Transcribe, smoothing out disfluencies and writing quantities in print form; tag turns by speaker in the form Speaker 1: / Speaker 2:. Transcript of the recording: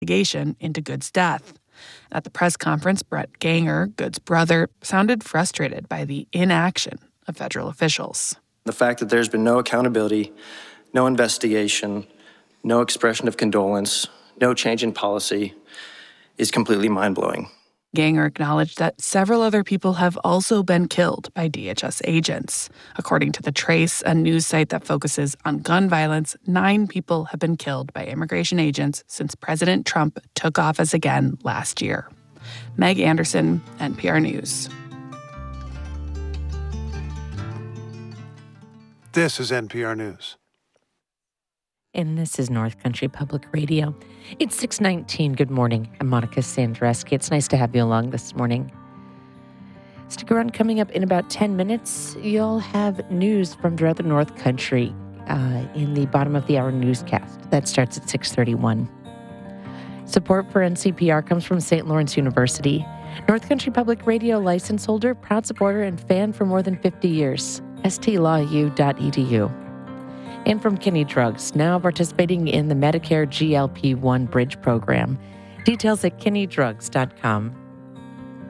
Speaker 1: investigation into Good's death. At the press conference, Brett Ganger, Good's brother, sounded frustrated by the inaction of federal officials.
Speaker 2: The fact that there's been no accountability, no investigation, no expression of condolence, no change in policy is completely mind-blowing.
Speaker 1: Ganger acknowledged that several other people have also been killed by DHS agents. According to The Trace, a news site that focuses on gun violence, 9 people have been killed by immigration agents since President Trump took office again last year. Meg Anderson, NPR News.
Speaker 3: This is NPR News.
Speaker 4: And this is North Country Public Radio. It's 6:19. Good morning. I'm Monica Sandreski. It's nice to have you along this morning. Stick around. Coming up in about 10 minutes, you'll have news from throughout the North Country in the bottom of the hour newscast. That starts at 6:31. Support for NCPR comes from St. Lawrence University. North Country Public Radio license holder, proud supporter, and fan for more than 50 years. stlawU.edu. And from Kinney Drugs, now participating in the Medicare GLP-1 Bridge program. Details at kinneydrugs.com.